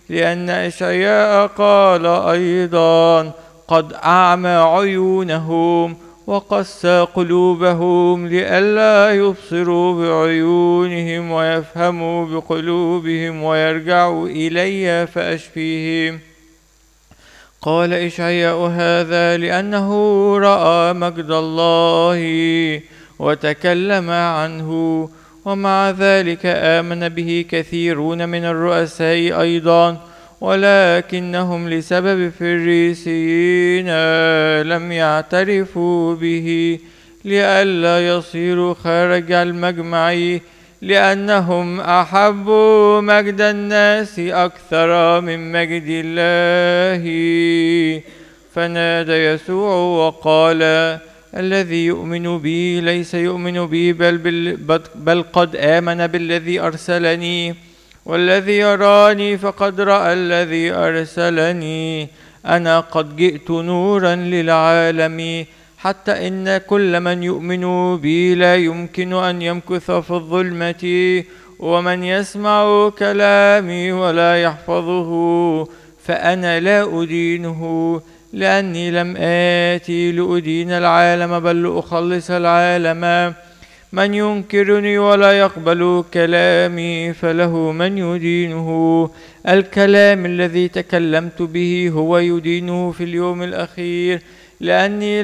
لأن إشعياء قال أيضا: قد أعمى عيونهم وقسى قلوبهم لئلا يبصروا بعيونهم ويفهموا بقلوبهم ويرجعوا إلي فأشفيهم. قال إشعياء هذا لأنه رأى مجد الله وتكلم عنه، ومع ذلك آمن به كثيرون من الرؤساء أيضا، ولكنهم لسبب فريسيين لم يعترفوا به لئلا يصيروا خارج المجمع، لأنهم أحبوا مجد الناس أكثر من مجد الله. فنادى يسوع وقال: الذي يؤمن بي ليس يؤمن بي بل قد آمن بالذي أرسلني، والذي يراني فقد رأى الذي أرسلني. أنا قد جئت نورا للعالم، حتى إن كل من يؤمن بي لا يمكن أن يمكث في الظلمة. ومن يسمع كلامي ولا يحفظه فأنا لا أدينه، لأني لم آتي لأدين العالم بل لأخلص العالم. من ينكرني ولا يقبل كلامي فله من يدينه. الكلام الذي تكلمت به هو يدينه في اليوم الأخير، لأني